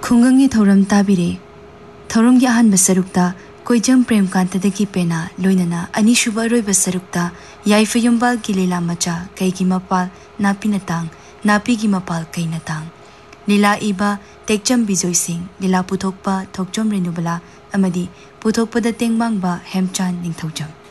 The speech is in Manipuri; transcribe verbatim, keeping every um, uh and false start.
ꯈꯨꯡꯒꯪꯒꯤ ꯊꯧꯔꯝ ꯇꯥꯕꯤꯔꯦ ꯊꯧꯔꯝꯒꯤ ꯑꯍꯥꯟꯕ ꯁꯔꯨꯛꯇ ꯀꯣꯏꯖꯝ ꯄ꯭ꯔꯦꯝꯀꯥꯟꯇꯗꯒꯤ ꯄꯦꯅꯥ ꯂꯣꯏꯅꯅ ꯑꯅꯤꯁꯨꯕ ꯑꯔꯣꯏꯕ ꯁꯔꯨꯛꯇ ꯌꯥꯏꯐꯌꯨꯝꯕꯥꯜꯒꯤ ꯂꯤꯂꯥ ꯃꯆꯥ ꯀꯩꯒꯤ ꯃꯄꯥꯜ ꯅꯥꯄꯤꯅ ꯇꯥꯡ ꯅꯥꯄꯤꯒꯤ ꯃꯄꯥꯜ ꯀꯩꯅ ꯇꯥꯡ ꯂꯤꯂꯥ ꯏꯕ ꯇꯦꯛꯆꯝ ꯕꯤꯖꯣꯏ ꯁꯤꯡ ꯂꯤꯂꯥ ꯄꯨꯊꯣꯛꯄ ꯊꯣꯛꯆꯣꯝ ꯔꯦꯅꯨꯕꯂꯥ ꯑꯃꯗꯤ ꯄꯨꯊꯣꯛꯄꯗ ꯇꯦꯡꯃꯥꯡꯕ ꯍꯦꯝꯆꯥꯟ ꯅꯤꯡꯊꯧꯖꯝ